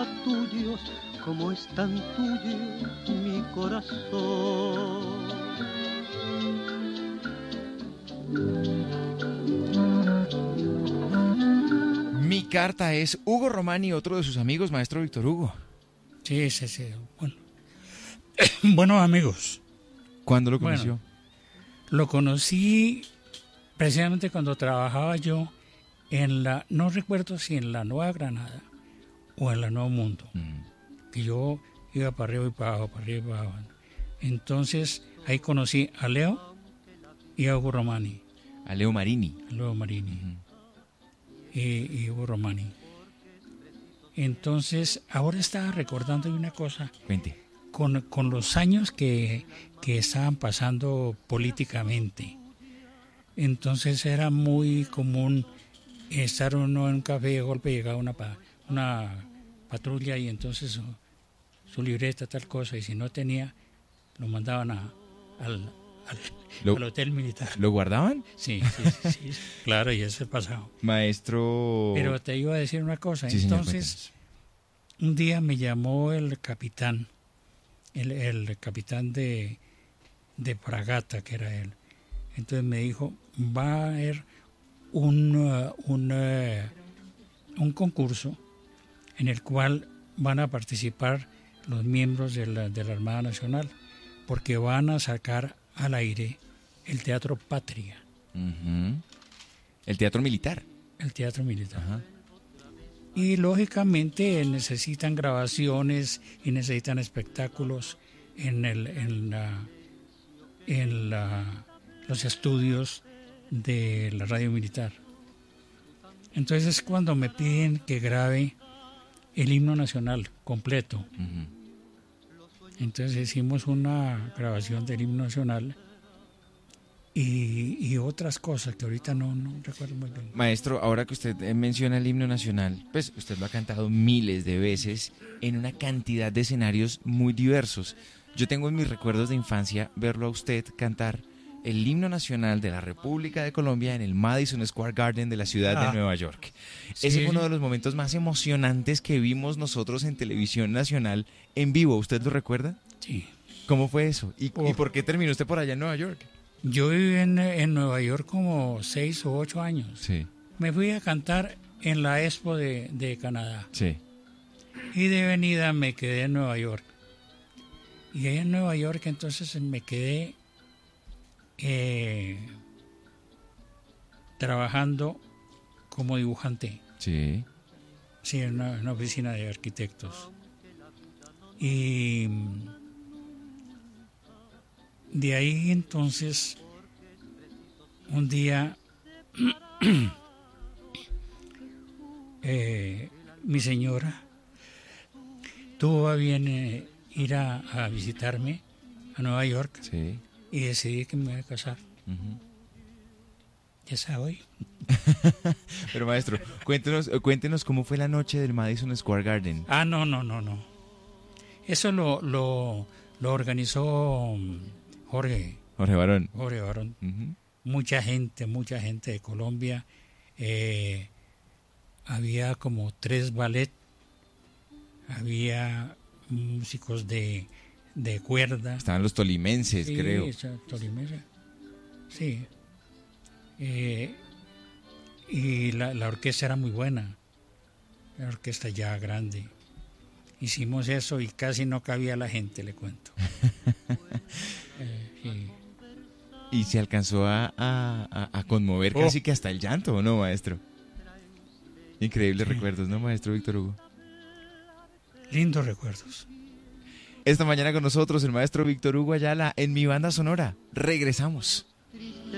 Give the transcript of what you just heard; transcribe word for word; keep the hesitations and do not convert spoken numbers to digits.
tuyos como es tan tuyo mi corazón. Mi carta es Hugo Romani, otro de sus amigos, maestro Víctor Hugo. Sí, sí, sí. Bueno. Buenos amigos. ¿Cuándo lo conoció? Bueno, lo conocí precisamente cuando trabajaba yo en la, no recuerdo si en la Nueva Granada o en la Nuevo Mundo, mm. que yo iba para arriba y para abajo, para arriba y para abajo. Entonces ahí conocí a Leo y a Hugo Romani. A Leo Marini. A Leo Marini. Uh-huh. y, y Hugo Romani. Entonces, ahora estaba recordando una cosa. Cuente. Con, con los años que, que estaban pasando políticamente. Entonces era muy común estar uno en un café y de golpe llegaba una, una patrulla y entonces su, su libreta, tal cosa, y si no tenía, lo mandaban a, al, al, ¿Lo, al hotel militar. ¿Lo guardaban? Sí, sí, sí, sí, sí, claro, y eso es pasado. Maestro... Pero te iba a decir una cosa. Sí, entonces, señor, un día me llamó el capitán, el, el capitán de, de fragata, que era él. Entonces me dijo, va a haber un, uh, un, uh, un concurso en el cual van a participar los miembros de la, de la Armada Nacional, porque van a sacar al aire el Teatro Patria. Uh-huh. El teatro militar. El teatro militar. Ajá. Y lógicamente necesitan grabaciones y necesitan espectáculos en, el, en, la, en la, los estudios de la radio militar. Entonces es cuando me piden que grabe el himno nacional completo. Uh-huh. Entonces hicimos una grabación del himno nacional y, y otras cosas que ahorita no, no recuerdo muy bien. Maestro, ahora que usted menciona el himno nacional, pues usted lo ha cantado miles de veces en una cantidad de escenarios muy diversos. Yo tengo en mis recuerdos de infancia verlo a usted cantar el himno nacional de la República de Colombia en el Madison Square Garden de la ciudad ah, de Nueva York. Sí. Ese fue uno de los momentos más emocionantes que vimos nosotros en televisión nacional en vivo. ¿Usted lo recuerda? Sí. ¿Cómo fue eso? ¿Y, oh. ¿y por qué terminó usted por allá en Nueva York? Yo viví en, en Nueva York como seis o ocho años. Sí. Me fui a cantar en la Expo de, de Canadá. Sí. Y de venida me quedé en Nueva York. Y ahí en Nueva York entonces me quedé eh, trabajando como dibujante. Sí. Sí, en una, en una oficina de arquitectos. Y de ahí entonces un día eh, mi señora tuvo a bien eh, ir a, a visitarme a Nueva York. Sí. Y decidí que me iba a casar. Uh-huh. Ya sabe. Pero maestro, cuéntenos, cuéntenos cómo fue la noche del Madison Square Garden. Ah, no, no, no, no. Eso lo, lo, lo organizó Jorge. Jorge Barón. Jorge Barón. Uh-huh. Mucha gente, mucha gente de Colombia. Eh, había como tres ballet. Había músicos de, de cuerda. Estaban los tolimenses, sí, creo. Tolimenses. Sí. Eh, y la, la orquesta era muy buena. La orquesta ya grande. Hicimos eso y casi no cabía la gente, le cuento. eh, sí. Y se alcanzó a, a, a conmover oh. casi que hasta el llanto, ¿no, maestro? Increíbles sí. recuerdos, ¿no, maestro Víctor Hugo? Lindos recuerdos. Esta mañana con nosotros el maestro Víctor Hugo Ayala en Mi Banda Sonora. Regresamos.